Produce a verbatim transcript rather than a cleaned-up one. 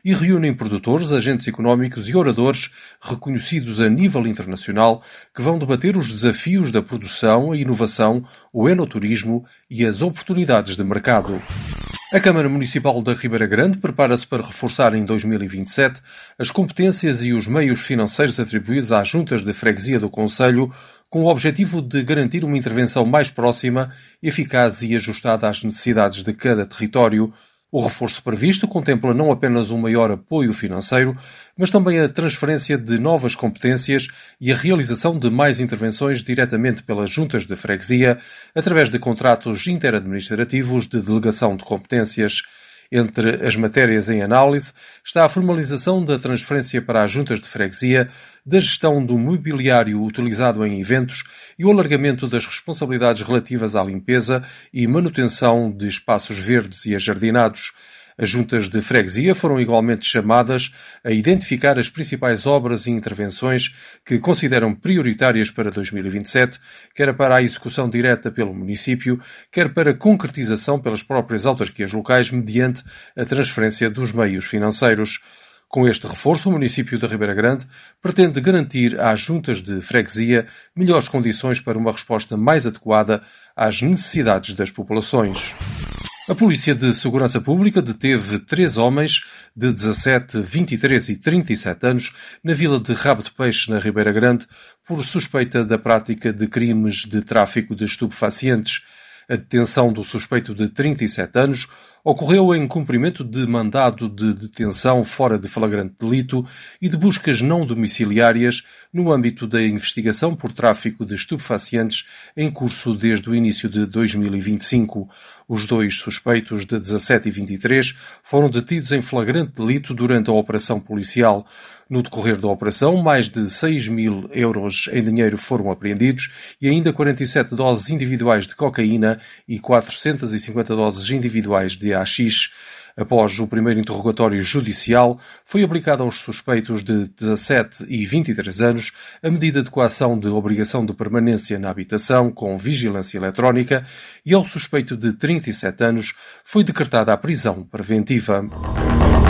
e reúnem produtores, agentes económicos e oradores reconhecidos a nível internacional que vão debater os desafios da produção, a inovação, o enoturismo e as oportunidades de mercado. A Câmara Municipal da Ribeira Grande prepara-se para reforçar em dois mil e vinte e sete as competências e os meios financeiros atribuídos às juntas de freguesia do concelho, com o objetivo de garantir uma intervenção mais próxima, eficaz e ajustada às necessidades de cada território. O reforço previsto contempla não apenas um maior apoio financeiro, mas também a transferência de novas competências e a realização de mais intervenções diretamente pelas juntas de freguesia, através de contratos interadministrativos de delegação de competências. Entre as matérias em análise está a formalização da transferência para as juntas de freguesia, da gestão do mobiliário utilizado em eventos e o alargamento das responsabilidades relativas à limpeza e manutenção de espaços verdes e ajardinados. As juntas de freguesia foram igualmente chamadas a identificar as principais obras e intervenções que consideram prioritárias para dois mil e vinte e sete, quer para a execução direta pelo município, quer para a concretização pelas próprias autarquias locais mediante a transferência dos meios financeiros. Com este reforço, o município de Ribeira Grande pretende garantir às juntas de freguesia melhores condições para uma resposta mais adequada às necessidades das populações. A Polícia de Segurança Pública deteve três homens de dezassete, vinte e três e trinta e sete anos na vila de Rabo de Peixe, na Ribeira Grande, por suspeita da prática de crimes de tráfico de estupefacientes. A detenção do suspeito de trinta e sete anos ocorreu em cumprimento de mandado de detenção fora de flagrante delito e de buscas não domiciliárias no âmbito da investigação por tráfico de estupefacientes em curso desde o início de dois mil e vinte e cinco. Os dois suspeitos de dezassete e vinte e três foram detidos em flagrante delito durante a operação policial. No decorrer da operação, mais de seis mil euros em dinheiro foram apreendidos e ainda quarenta e sete doses individuais de cocaína e quatrocentas e cinquenta doses individuais de haxixe. Após o primeiro interrogatório judicial, foi aplicada aos suspeitos de dezassete e vinte e três anos a medida de coação de obrigação de permanência na habitação com vigilância eletrónica e ao suspeito de trinta e sete anos foi decretada a prisão preventiva.